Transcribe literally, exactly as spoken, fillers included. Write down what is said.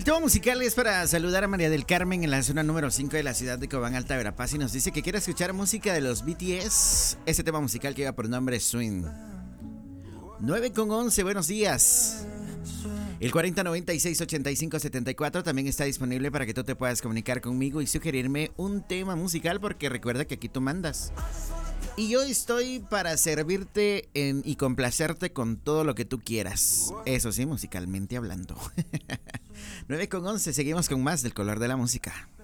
El tema musical es para saludar a María del Carmen en la zona número cinco de la ciudad de Cobán, Alta Verapaz, y nos dice que quiere escuchar música de los B T S. Ese tema musical que lleva por nombre Swing. nueve con once, buenos días. El cuarenta noventa y seis ochenta y cinco setenta y cuatro también está disponible para que tú te puedas comunicar conmigo y sugerirme un tema musical, porque recuerda que aquí tú mandas. Y yo estoy para servirte en, y complacerte con todo lo que tú quieras. Eso sí, musicalmente hablando. nueve con once, seguimos con más del color de la música.